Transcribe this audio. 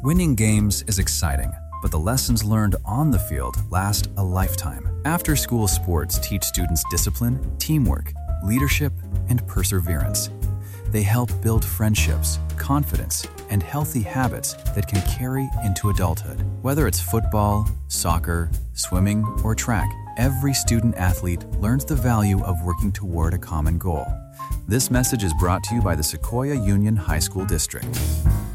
Winning games is exciting, but the lessons learned on the field last a lifetime. After-school sports teach students discipline, teamwork, leadership, and perseverance. They help build friendships, confidence, and healthy habits that can carry into adulthood. Whether it's football, soccer, swimming, or track, every student-athlete learns the value of working toward a common goal. This message is brought to you by the Sequoia Union High School District.